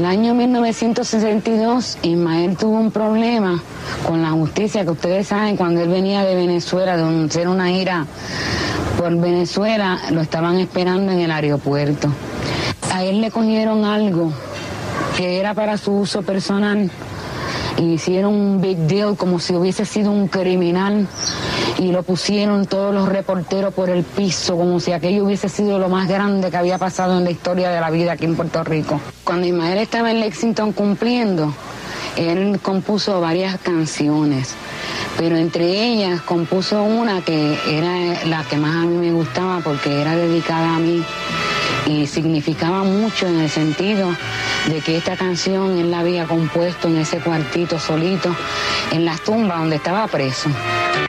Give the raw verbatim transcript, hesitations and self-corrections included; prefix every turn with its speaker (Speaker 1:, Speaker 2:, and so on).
Speaker 1: año mil novecientos sesenta y dos, Ismael tuvo un problema con la justicia, que ustedes saben, cuando él venía de Venezuela, de hacer una gira por Venezuela, lo estaban esperando en el aeropuerto. A él le cogieron algo que era para su uso personal y hicieron un big deal como si hubiese sido un criminal y lo pusieron todos los reporteros por el piso como si aquello hubiese sido lo más grande que había pasado en la historia de la vida aquí en Puerto Rico. Cuando Ismael estaba en Lexington cumpliendo, él compuso varias canciones, pero entre ellas compuso una que era la que más a mí me gustaba porque era dedicada a mí y significaba mucho en el sentido de que esta canción él la había compuesto en ese cuartito solito, en las tumbas donde estaba preso.